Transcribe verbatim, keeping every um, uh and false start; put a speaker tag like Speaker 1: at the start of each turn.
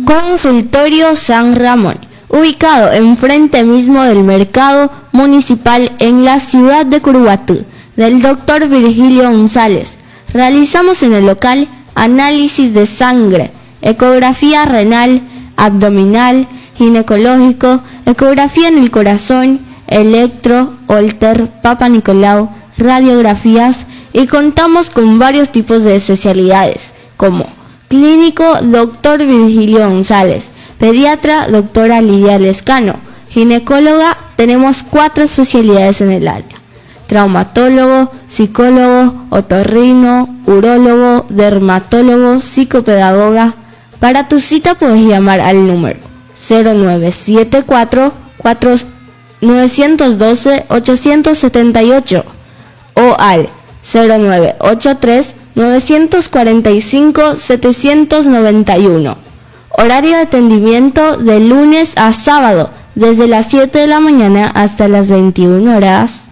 Speaker 1: Consultorio San Ramón, ubicado enfrente mismo del mercado municipal en la ciudad de Curuguatú, del doctor Virgilio González. Realizamos en el local análisis de sangre, ecografía renal, abdominal, ginecológico, ecografía en el corazón, electro, holter, Papa Nicolau, radiografías, y contamos con varios tipos de especialidades, como clínico doctor Virgilio González, pediatra doctora Lidia Lescano, ginecóloga, tenemos cuatro especialidades en el área: traumatólogo, psicólogo, otorrino, urólogo, dermatólogo, psicopedagoga. Para tu cita puedes llamar al número cero nueve siete cuatro, nueve uno dos, ocho siete ocho o al cero nueve ocho tres, nueve cuatro cinco, siete nueve uno. Horario de atendimiento de lunes a sábado, desde las siete de la mañana hasta las veintiuna horas.